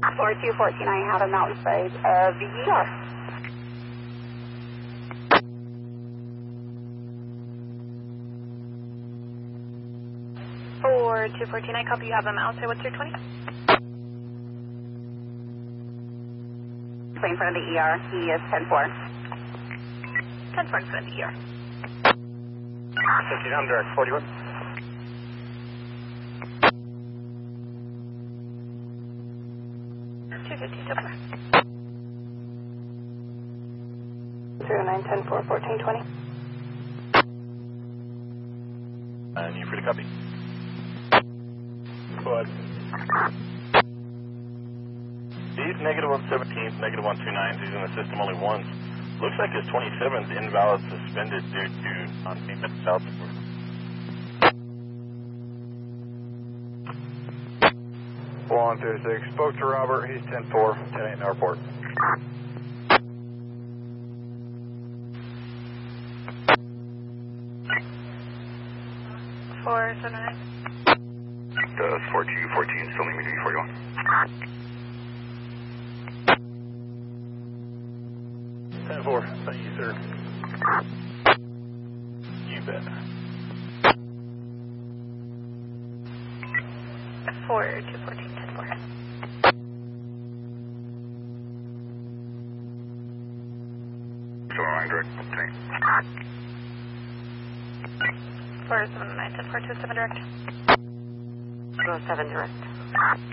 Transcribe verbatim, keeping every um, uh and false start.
four two one four, I have a mountainside of the E R. four two one four, I copy, you have a mountainside, what's your twenty? In front of the E R, he is ten four. ten four in front of the E R. fifteen, I'm direct, forty-one. two fifty, so far. zero nine ten four fourteen twenty. And you free to copy? Go ahead. He's negative one seventeen, negative one two nine. He's in the system only once. Looks like his twenty-seventh invalid suspended due to non-payment of child support. one two six, spoke to Robert, he's ten four, ten eight in the airport. four seven nine. Does four two one four still need me to be forty-one? ten four, thank you, sir. You bet. four two one four, ten four. So I'm direct, ten. four seven nine, ten four two seven direct. Go seven direct.